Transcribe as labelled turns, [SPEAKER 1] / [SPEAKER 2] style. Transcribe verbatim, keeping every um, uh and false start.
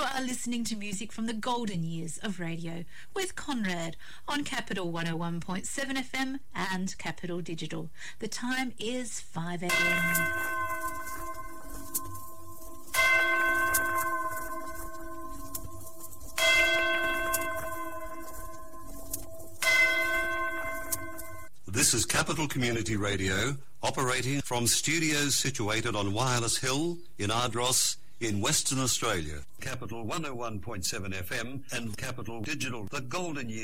[SPEAKER 1] You are listening to music from the golden years of radio with Conrad on Capital one oh one point seven F M and Capital Digital. The time is five a m.
[SPEAKER 2] This is Capital Community Radio, operating from studios situated on Wireless Hill in Ardross in Western Australia. Capital one oh one point seven F M and Capital Digital, the golden years.